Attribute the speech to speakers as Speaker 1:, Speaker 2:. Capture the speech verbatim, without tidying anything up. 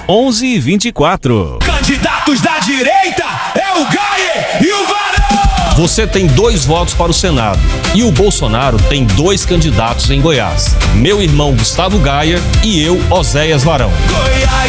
Speaker 1: onze e vinte e quatro.
Speaker 2: Candidatos da direita é o Gayer e o Varão.
Speaker 3: Você tem dois votos para o Senado e o Bolsonaro tem dois candidatos em Goiás. Meu irmão Gustavo Gayer e eu, Oséias Varão.
Speaker 2: Goiás.